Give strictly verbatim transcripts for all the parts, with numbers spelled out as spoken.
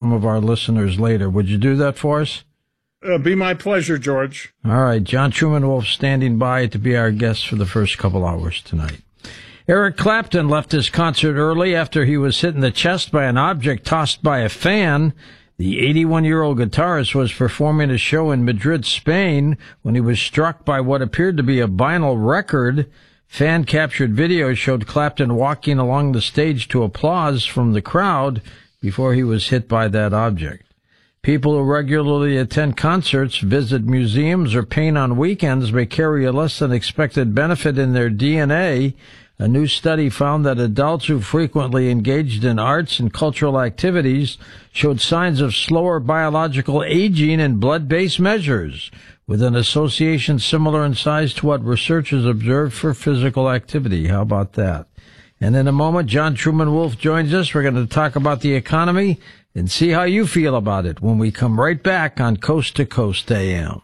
some of our listeners later. Would you do that for us? Uh, be my pleasure, George. All right. John Truman Wolf standing by to be our guest for the first couple hours tonight. Eric Clapton left his concert early after he was hit in the chest by an object tossed by a fan. The eighty-one-year-old guitarist was performing a show in Madrid, Spain, when he was struck by what appeared to be a vinyl record. Fan-captured video showed Clapton walking along the stage to applause from the crowd before he was hit by that object. People who regularly attend concerts, visit museums, or paint on weekends may carry a less than expected benefit in their D N A. A new study found that adults who frequently engaged in arts and cultural activities showed signs of slower biological aging in blood-based measures, with an association similar in size to what researchers observed for physical activity. How about that? And in a moment, John Truman Wolf joins us. We're going to talk about the economy and see how you feel about it when we come right back on Coast to Coast A M.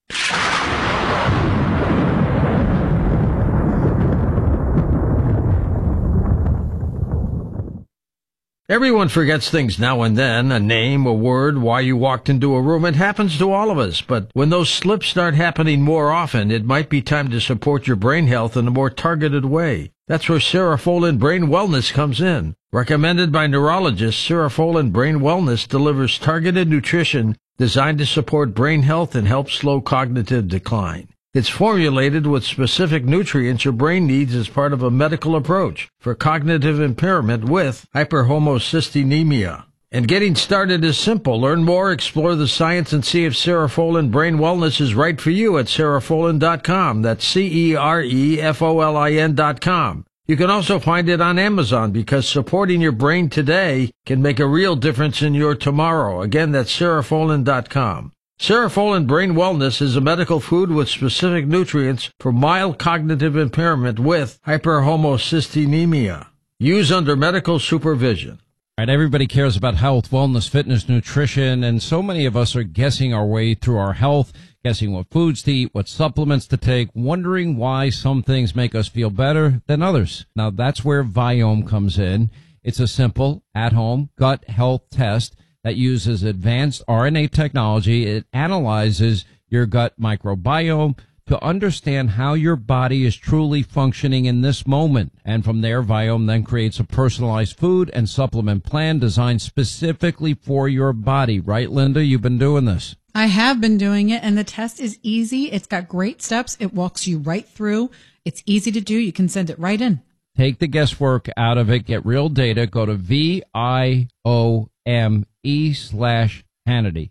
Everyone forgets things now and then, a name, a word, why you walked into a room. It happens to all of us, but when those slips start happening more often, it might be time to support your brain health in a more targeted way. That's where Cerefolin Brain Wellness comes in. Recommended by neurologists, Cerefolin Brain Wellness delivers targeted nutrition designed to support brain health and help slow cognitive decline. It's formulated with specific nutrients your brain needs as part of a medical approach for cognitive impairment with hyperhomocystinemia. And getting started is simple. Learn more, explore the science, and see if Cerefolin Brain Wellness is right for you at cerefolin dot com. That's C E R E F O L I N dot com. You can also find it on Amazon because supporting your brain today can make a real difference in your tomorrow. Again, that's cerefolin dot com. Cerefolin Brain Wellness is a medical food with specific nutrients for mild cognitive impairment with hyperhomocystinemia. Use under medical supervision. All right, everybody cares about health, wellness, fitness, nutrition, and so many of us are guessing our way through our health, guessing what foods to eat, what supplements to take, wondering why some things make us feel better than others. Now, that's where Viome comes in. It's a simple, at-home gut health test that uses advanced R N A technology. It analyzes your gut microbiome to understand how your body is truly functioning in this moment. And from there, Viome then creates a personalized food and supplement plan designed specifically for your body. Right, Linda? You've been doing this. I have been doing it, and the test is easy. It's got great steps. It walks you right through. It's easy to do. You can send it right in. Take the guesswork out of it. Get real data. Go to V I O M E slash Hannity.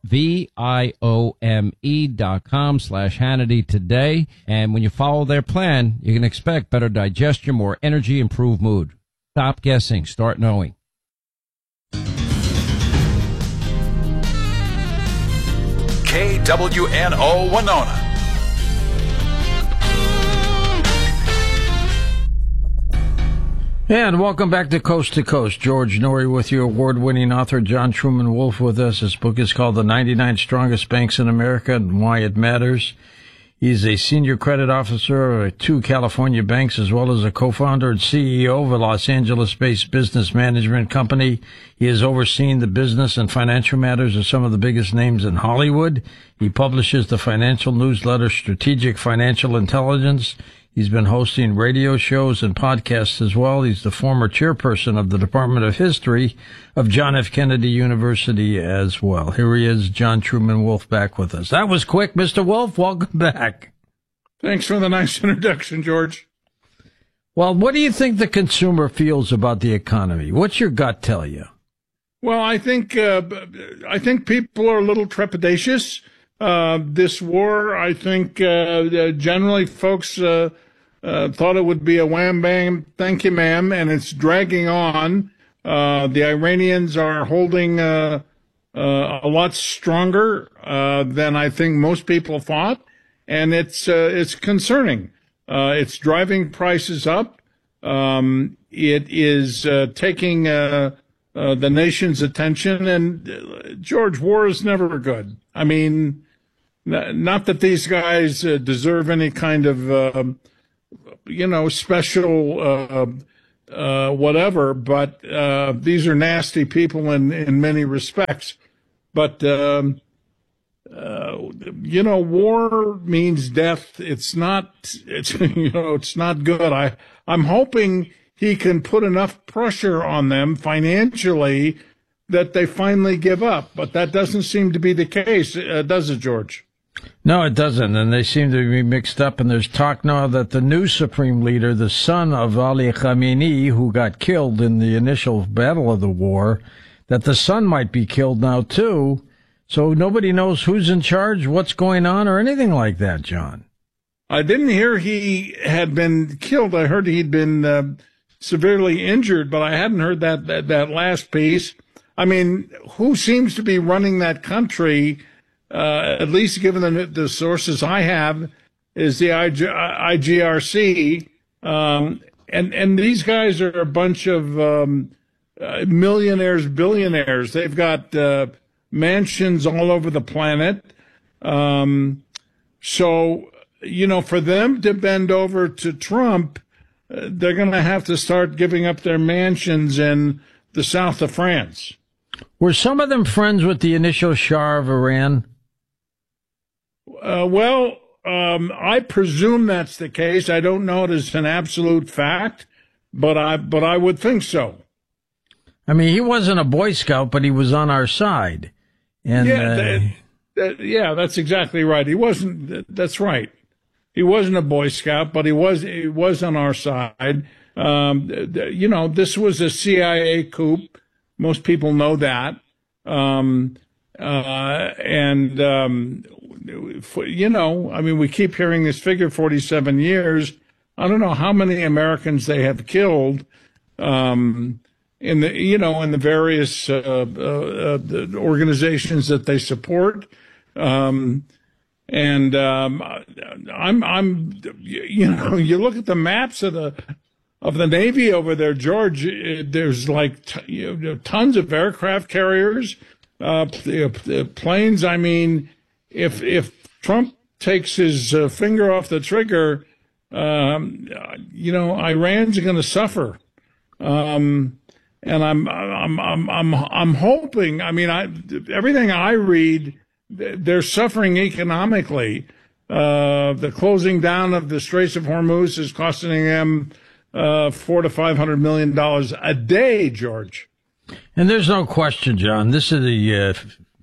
V I O M E dot com slash Hannity today. And when you follow their plan, you can expect better digestion, more energy, improved mood. Stop guessing. Start knowing. K W N O Winona. And welcome back to Coast to Coast. George Noory with you, award-winning author John Truman Wolf with us. His book is called The ninety-nine Strongest Banks in America and Why It Matters. He's a senior credit officer of two California banks, as well as a co-founder and C E O of a Los Angeles-based business management company. He has overseen the business and financial matters of some of the biggest names in Hollywood. He publishes the financial newsletter Strategic Financial Intelligence. He's been hosting radio shows and podcasts as well. He's the former chairperson of the Department of History of John F. Kennedy University as well. Here he is, John Truman Wolf, back with us. That was quick, Mister Wolf. Welcome back. Thanks for the nice introduction, George. Well, what do you think the consumer feels about the economy? What's your gut tell you? Well, I think uh, I think people are a little trepidatious. Uh, this war, I think uh, generally folks uh, uh, thought it would be a wham bam, thank you, ma'am, and it's dragging on. Uh, the Iranians are holding uh, uh, a lot stronger uh, than I think most people thought, and it's uh, it's concerning. Uh, it's driving prices up. Um, it is uh, taking uh, uh, the nation's attention, and uh, George, war is never good. I mean, not that these guys uh, deserve any kind of, uh, you know, special uh, uh, whatever, but uh, these are nasty people in, in many respects. But, um, uh, you know, war means death. It's not, it's, you know, it's not good. I, I'm hoping he can put enough pressure on them financially that they finally give up. But that doesn't seem to be the case, uh, does it, George? No, it doesn't, and they seem to be mixed up, and there's talk now that the new supreme leader, the son of Ali Khamenei, who got killed in the initial battle of the war, that the son might be killed now, too. So nobody knows who's in charge, what's going on, or anything like that, John. I didn't hear he had been killed. I heard he'd been uh, severely injured, but I hadn't heard that, that, that last piece. I mean, who seems to be running that country? Uh, at least given the, the sources I have, is the I G R C. Um, and, and these guys are a bunch of um, uh, millionaires, billionaires. They've got uh, mansions all over the planet. Um, so, you know, for them to bend over to Trump, uh, they're going to have to start giving up their mansions in the south of France. Were some of them friends with the initial Shah of Iran? Uh, well, um, I presume that's the case. I don't know it as an absolute fact, but I but I would think so. I mean, he wasn't a Boy Scout, but he was on our side. And yeah, uh, that, that, yeah, that's exactly right. He wasn't. That's right. He wasn't a Boy Scout, but he was. He was on our side. Um, you know, this was a C I A coup. Most people know that. Um, uh, and um, you know, I mean, we keep hearing this figure, forty-seven years. I don't know how many Americans they have killed um, in the, you know, in the various uh, uh, uh, the organizations that they support. Um, and um, I'm, I'm, you know, you look at the maps of the of the Navy over there, George. There's like t- you know, tons of aircraft carriers, uh, the, the planes. I mean, if if Trump takes his uh, finger off the trigger, um, you know, Iran's going to suffer. Um, and I'm, I'm, I'm, I'm, I'm hoping, I mean, I, everything I read, they're suffering economically. Uh, the closing down of the Straits of Hormuz is costing them, uh, four to five hundred million dollars a day, George. And there's no question, John, this is the, uh,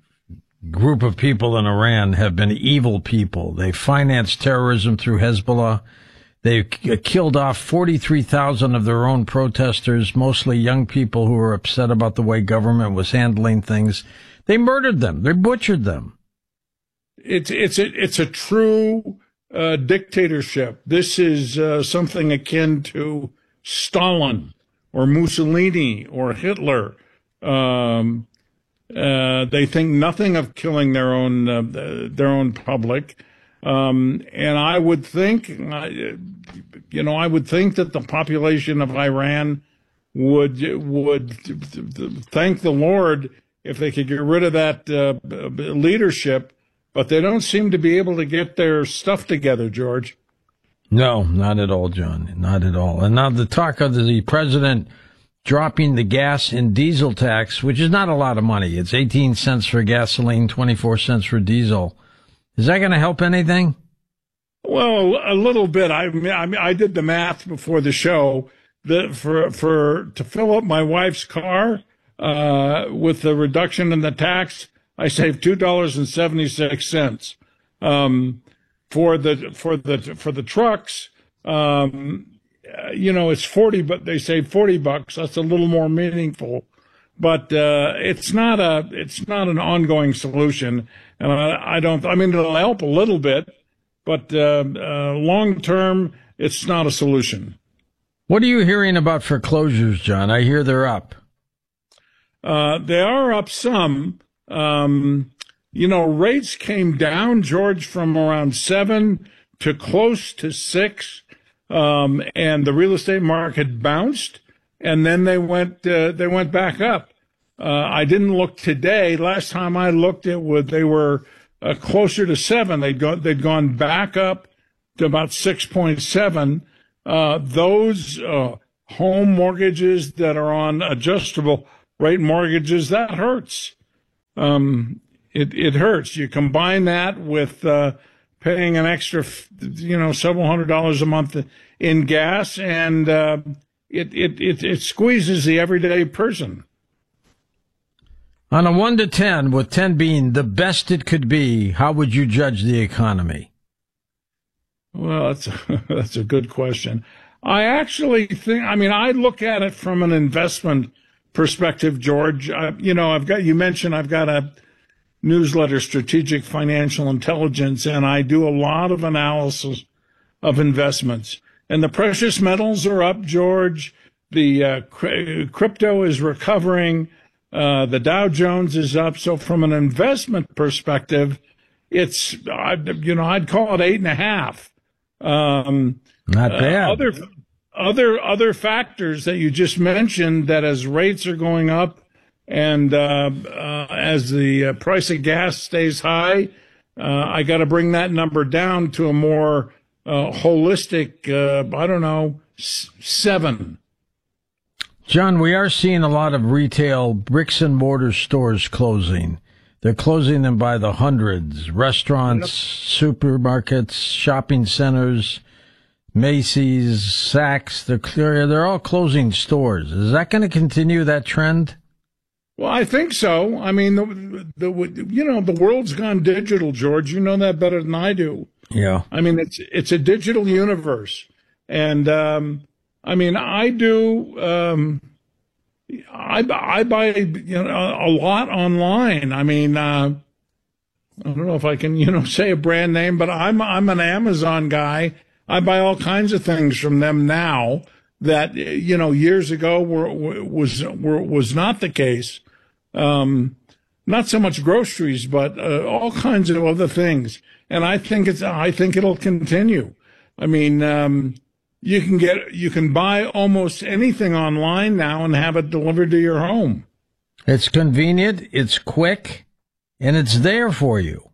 group of people in Iran have been evil people. They financed terrorism through Hezbollah. They killed off forty-three thousand of their own protesters, mostly young people who were upset about the way government was handling things. They murdered them. They butchered them. It's it's a, it's a true uh, dictatorship. This is uh, something akin to Stalin or Mussolini or Hitler. Um, Uh, they think nothing of killing their own uh, their own public, um, and I would think, uh, you know, I would think that the population of Iran would would thank the Lord if they could get rid of that uh, leadership, but they don't seem to be able to get their stuff together, George. No, not at all, John, not at all. And now the talk of the president dropping the gas and diesel tax, which is not a lot of money. It's eighteen cents for gasoline, twenty-four cents for diesel. Is that going to help anything? Well, a little bit. I I, I did the math before the show. That for for to fill up my wife's car uh, with the reduction in the tax, I saved two dollars and seventy six cents. Um, for the for the for the trucks. Um, You know, it's forty, but they say forty bucks. That's a little more meaningful, but uh, it's not a it's not an ongoing solution. And I, I don't. I mean, it'll help a little bit, but uh, uh, long term, it's not a solution. What are you hearing about foreclosures, John? I hear they're up. Uh, they are up some. Um, you know, rates came down, George, from around seven to close to six. Um, and the real estate market bounced, and then they went uh, they went back up. Uh, I didn't look today. Last time I looked, it would they were uh, closer to seven. They'd gone they'd gone back up to about six point seven. Uh, those uh, home mortgages that are on adjustable rate mortgages, that hurts. Um, it, it hurts. You combine that with, uh, paying an extra, you know, several hundred dollars a month in gas, and, uh, it, it, it, it squeezes the everyday person. On a one to ten, with ten being the best it could be, how would you judge the economy? Well, that's a, that's a good question. I actually think, I mean, I look at it from an investment perspective, George. I, you know, I've got, you mentioned I've got a newsletter, Strategic Financial Intelligence, and I do a lot of analysis of investments. And the precious metals are up, George. The uh, cr- crypto is recovering. Uh, the Dow Jones is up. So from an investment perspective, it's, I, you know, I'd call it eight and a half. Um, Not bad. Uh, other, other, other factors that you just mentioned, that as rates are going up and, uh, uh, as the uh, price of gas stays high, uh, I got to bring that number down to a more, uh, holistic, uh, I don't know, s- seven. John, we are seeing a lot of retail bricks and mortar stores closing. They're closing them by the hundreds. Restaurants, supermarkets, shopping centers, Macy's, Saks, they're, they're all closing stores. Is that going to continue, that trend? Well, I think so. I mean, the, the, you know, the world's gone digital, George. You know that better than I do. Yeah. I mean, it's, it's a digital universe. And, um, I mean, I do, um, I, I buy, you know, a lot online. I mean, uh, I don't know if I can, you know, say a brand name, but I'm, I'm an Amazon guy. I buy all kinds of things from them now that, you know, years ago were, was, were, was not the case. Um, not so much groceries, but, uh, all kinds of other things. And I think it's, I think it'll continue. I mean, um, you can get, you can buy almost anything online now and have it delivered to your home. It's convenient, it's quick, and it's there for you.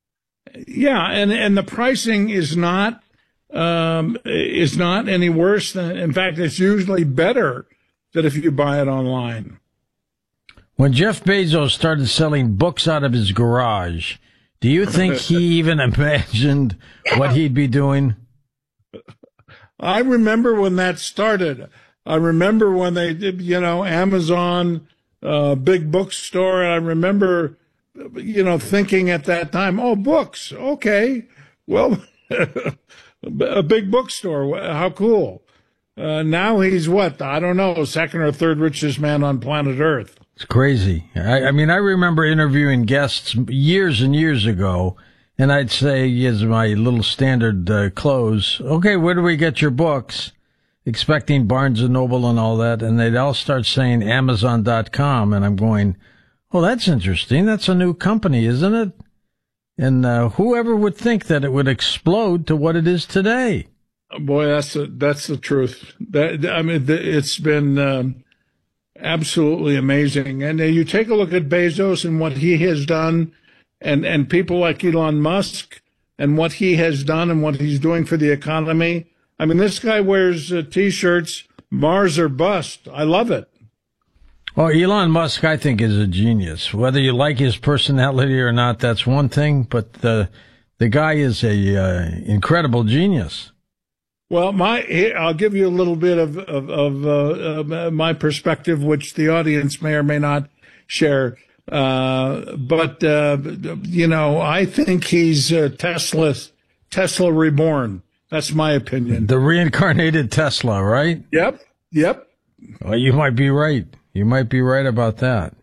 Yeah. And, and the pricing is not, um, is not any worse than, in fact, it's usually better than if you buy it online. When Jeff Bezos started selling books out of his garage, do you think he even imagined what he'd be doing? I remember when that started. I remember when they did, you know, Amazon, uh, big bookstore. I remember, you know, thinking at that time, oh, books. Okay. Well, a big bookstore. How cool. Uh, now he's what? I don't know, second or third richest man on planet Earth. It's crazy. I, I mean, I remember interviewing guests years and years ago, and I'd say, as my little standard uh, close, okay, where do we get your books? Expecting Barnes and Noble and all that, and they'd all start saying Amazon dot com, and I'm going, oh, that's interesting. That's a new company, isn't it? And uh, whoever would think that it would explode to what it is today? Boy, that's the, that's the truth. That, I mean, it's been um, absolutely amazing. And uh, you take a look at Bezos and what he has done, and, and people like Elon Musk and what he has done and what he's doing for the economy. I mean, this guy wears uh, T-shirts, Mars or bust. I love it. Oh, Elon Musk, I think, is a genius. Whether you like his personality or not, that's one thing. But the the guy is a uh, incredible genius. Well, my I'll give you a little bit of of, of uh, uh, my perspective, which the audience may or may not share. Uh, but uh, you know, I think he's uh, Tesla Tesla reborn. That's my opinion. The reincarnated Tesla, right? Yep. Yep. Well, you might be right. You might be right about that.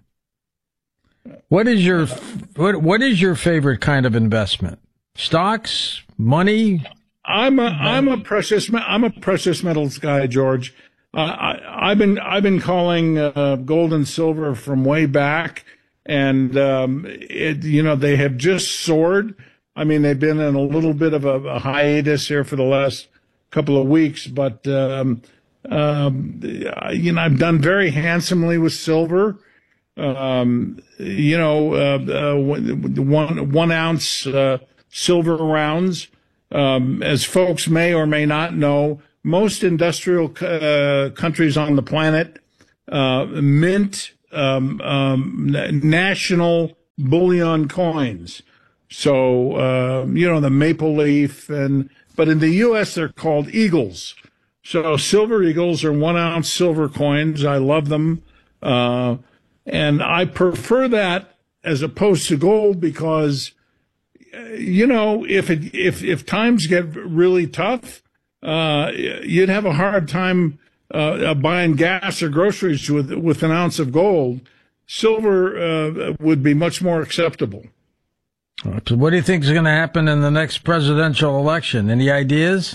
What is your what What is your favorite kind of investment? Stocks, money? I'm a I'm a precious I'm a precious metals guy, George. Uh, I, I've been I've been calling uh, gold and silver from way back, and um, it, you know, they have just soared. I mean, they've been in a little bit of a, a hiatus here for the last couple of weeks, but um, um, you know, I've done very handsomely with silver. Um, you know, uh, uh, one one ounce uh, silver rounds. Um, as folks may or may not know, most industrial uh, countries on the planet uh, mint um, um, national bullion coins. So, uh, you know, the maple leaf, and but in the U S they're called eagles. So silver eagles are one ounce silver coins. I love them. Uh, and I prefer that as opposed to gold because, you know, if it, if, if times get really tough, uh, you'd have a hard time, uh, buying gas or groceries with, with an ounce of gold. Silver, uh, would be much more acceptable. So what do you think is going to happen in the next presidential election? Any ideas?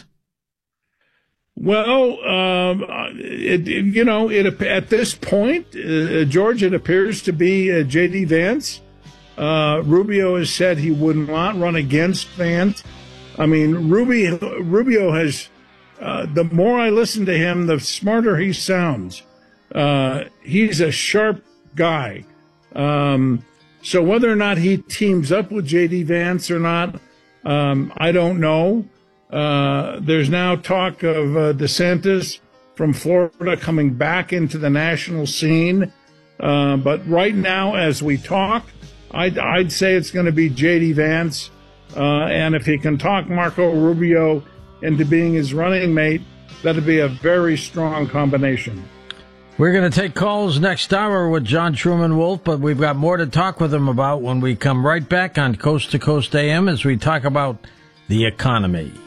Well, um, it, it, you know, it, at this point, uh, George, it appears to be uh, J D. Vance. Uh, Rubio has said he would not run against Vance. I mean, Rubio, Rubio has, uh, the more I listen to him, the smarter he sounds. Uh, he's a sharp guy. Um, So whether or not he teams up with J D. Vance or not, um, I don't know. Uh, there's now talk of uh, DeSantis from Florida coming back into the national scene. Uh, but right now, as we talk, I'd, I'd say it's going to be J D. Vance. Uh, and if he can talk Marco Rubio into being his running mate, that'd be a very strong combination. We're going to take calls next hour with John Truman Wolf, but we've got more to talk with him about when we come right back on Coast to Coast A M as we talk about the economy.